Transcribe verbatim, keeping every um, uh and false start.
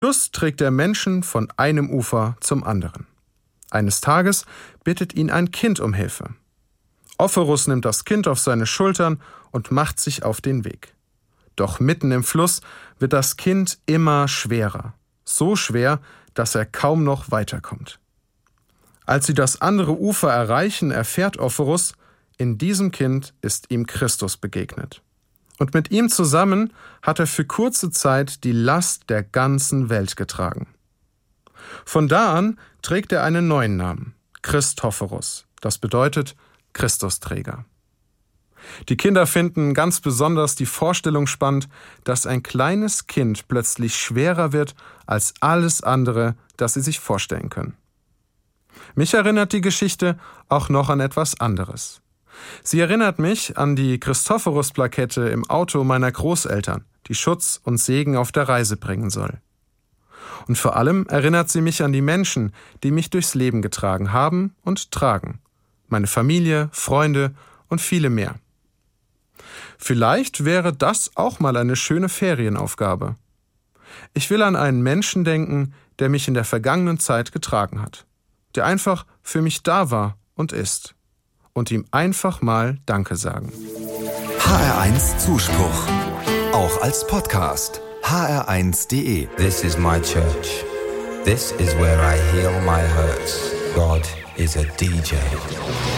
Fluss trägt er Menschen von einem Ufer zum anderen. Eines Tages bittet ihn ein Kind um Hilfe. Ophirus nimmt das Kind auf seine Schultern und macht sich auf den Weg. Doch mitten im Fluss wird das Kind immer schwerer. So schwer, dass er kaum noch weiterkommt. Als sie das andere Ufer erreichen, erfährt Ophirus, in diesem Kind ist ihm Christus begegnet. Und mit ihm zusammen hat er für kurze Zeit die Last der ganzen Welt getragen. Von da an trägt er einen neuen Namen, Christophorus. Das bedeutet Christusträger. Die Kinder finden ganz besonders die Vorstellung spannend, dass ein kleines Kind plötzlich schwerer wird als alles andere, das sie sich vorstellen können. Mich erinnert die Geschichte auch noch an etwas anderes. Sie erinnert mich an die Christophorus-Plakette im Auto meiner Großeltern, die Schutz und Segen auf der Reise bringen soll. Und vor allem erinnert sie mich an die Menschen, die mich durchs Leben getragen haben und tragen. Meine Familie, Freunde und viele mehr. Vielleicht wäre das auch mal eine schöne Ferienaufgabe. Ich will an einen Menschen denken, der mich in der vergangenen Zeit getragen hat, der einfach für mich da war und ist. Und ihm einfach mal Danke sagen. H R eins Zuspruch. Auch als Podcast. H R eins Punkt de. This is my church. This is where I heal my hurts. God is a D J.